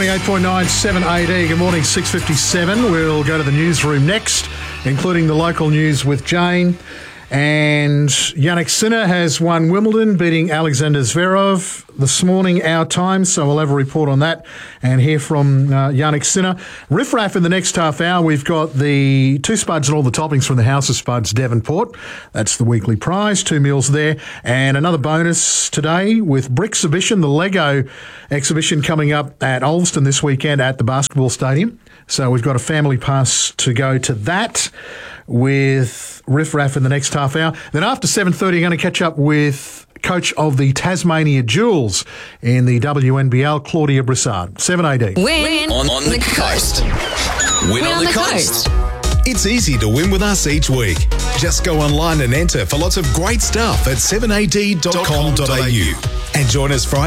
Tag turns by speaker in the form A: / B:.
A: 98.9 7AD. Good morning, 6:57. We'll go to the newsroom next, including the local news with Jane. And Jannik Sinner has won Wimbledon, beating Alexander Zverev this morning, our time. So we'll have a report on that and hear from Jannik Sinner. Riff Raff in the next half hour. We've got the 2 spuds and all the toppings from the House of Spuds, Devonport. That's the weekly prize, 2 meals there. And another bonus today with Bricksubition, the Lego exhibition coming up at Ulverston this weekend at the basketball stadium. So we've got a family pass to go to that with Riff Raff in the next half hour. Then after 7:30, I'm going to catch up with coach of the Tasmania Jewels in the WNBL, Claudia Broussard. 7AD.
B: Win on the coast. Win on the coast.
C: It's easy to win with us each week. Just go online and enter for lots of great stuff at 7ad.com.au and join us Friday